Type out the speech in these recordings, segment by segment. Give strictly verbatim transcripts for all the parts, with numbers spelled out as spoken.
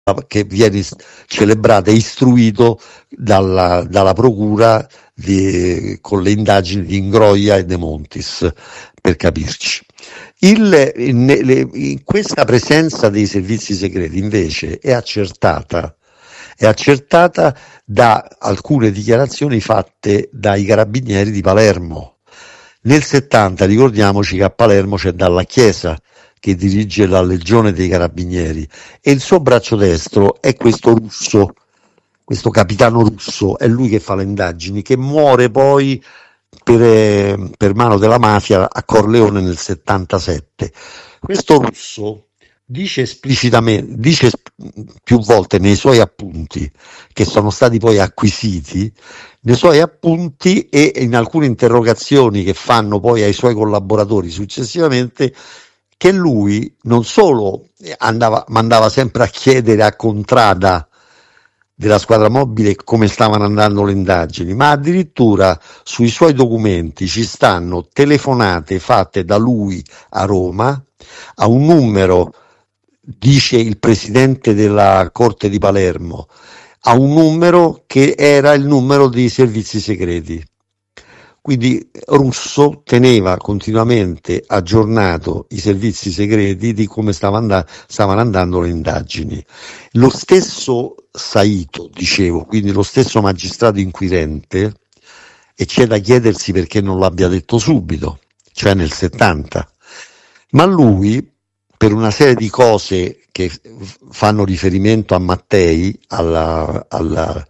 che viene celebrata e istruito dalla, dalla procura di, con le indagini di Ingroia e De Montis, per capirci. Il, in, in questa presenza dei servizi segreti invece è accertata, è accertata da alcune dichiarazioni fatte dai carabinieri di Palermo. Nel settanta, ricordiamoci che a Palermo c'è Dalla Chiesa, che dirige la Legione dei Carabinieri, e il suo braccio destro è questo russo, questo capitano russo, è lui che fa le indagini, che muore poi per, per mano della mafia a Corleone nel settantasette. Questo russo dice esplicitamente, dice più volte nei suoi appunti, che sono stati poi acquisiti, nei suoi appunti e in alcune interrogazioni che fanno poi ai suoi collaboratori successivamente, che lui non solo andava, mandava sempre a chiedere a Contrada della squadra mobile come stavano andando le indagini, ma addirittura sui suoi documenti ci stanno telefonate fatte da lui a Roma a un numero, dice il presidente della Corte di Palermo, a un numero che era il numero dei servizi segreti. Quindi Russo teneva continuamente aggiornato i servizi segreti di come stava and- stavano andando le indagini. Lo stesso Saito, dicevo, quindi lo stesso magistrato inquirente, e c'è da chiedersi perché non l'abbia detto subito, cioè nel settanta, ma lui, per una serie di cose che fanno riferimento a Mattei, alla, alla,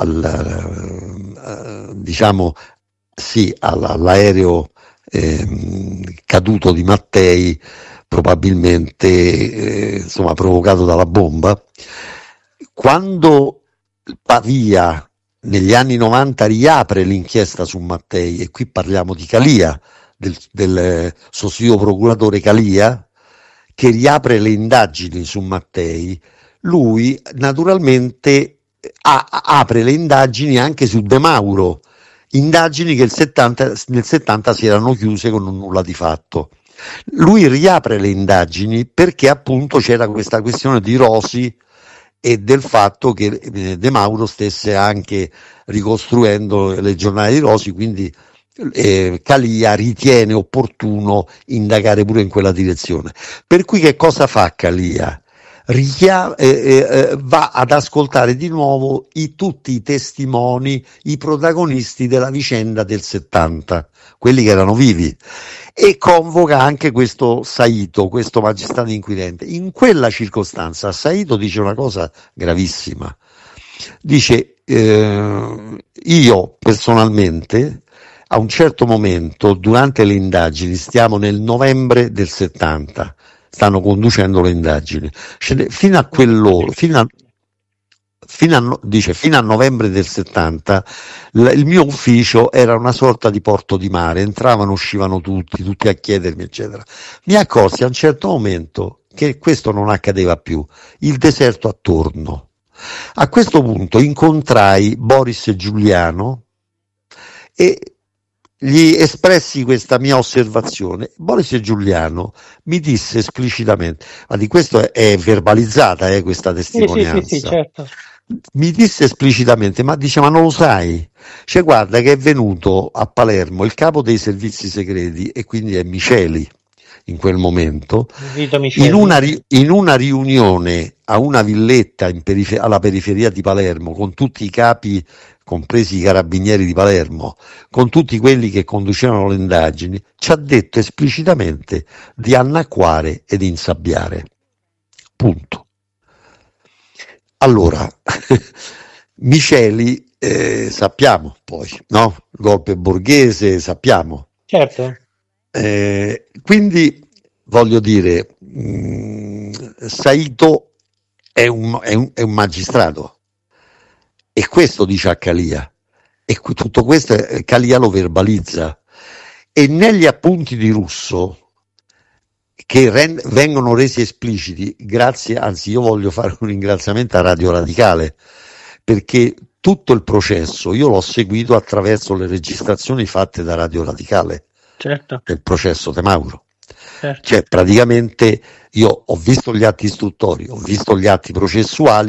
alla, diciamo, sì, all'aereo eh, caduto di Mattei, probabilmente eh, insomma provocato dalla bomba, quando Pavia negli anni novanta riapre l'inchiesta su Mattei, e qui parliamo di Calia, del, del sostituto procuratore Calia, che riapre le indagini su Mattei, lui naturalmente a, apre le indagini anche su De Mauro, indagini che il settanta, nel settanta si erano chiuse con un nulla di fatto. Lui riapre le indagini perché appunto c'era questa questione di Rosi e del fatto che De Mauro stesse anche ricostruendo le giornate di Rosi, quindi eh, Calia ritiene opportuno indagare pure in quella direzione. Per cui che cosa fa Calia? Richia- eh, eh, va ad ascoltare di nuovo i, tutti i testimoni, i protagonisti della vicenda del settanta, quelli che erano vivi, e convoca anche questo Saito, questo magistrato inquirente. In quella circostanza Saito dice una cosa gravissima, dice eh, io personalmente a un certo momento durante le indagini, stiamo nel novembre del settanta, stanno conducendo le indagini, fino a quell'ora, fino a, fino a, dice, fino a novembre del settanta il mio ufficio era una sorta di porto di mare, entravano, uscivano tutti, tutti a chiedermi eccetera. Mi accorsi a un certo momento che questo non accadeva più, il deserto attorno. A questo punto incontrai Boris Giuliano e gli espressi questa mia osservazione. Boris Giuliano mi disse esplicitamente, ma di questo è, è verbalizzata eh, questa testimonianza, sì, sì, sì, sì, certo. Mi disse esplicitamente, ma dice, ma non lo sai? Cioè guarda che è venuto a Palermo il capo dei servizi segreti, e quindi è Miceli in quel momento, in una, in una riunione a una villetta in perifer- alla periferia di Palermo con tutti i capi, compresi i carabinieri di Palermo, con tutti quelli che conducevano le indagini, ci ha detto esplicitamente di annacquare ed insabbiare. Punto. Allora, Miceli, eh, sappiamo poi, no? Golpe Borghese, sappiamo. Certo. Eh, quindi voglio dire, mh, Saito è un, è, un, è un magistrato, e questo dice a Calia, e tutto questo Calia lo verbalizza, e negli appunti di Russo che rend- vengono resi espliciti grazie, anzi io voglio fare un ringraziamento a Radio Radicale, perché tutto il processo io l'ho seguito attraverso le registrazioni fatte da Radio Radicale, certo, del processo De Mauro, certo. Cioè praticamente io ho visto gli atti istruttori, ho visto gli atti processuali,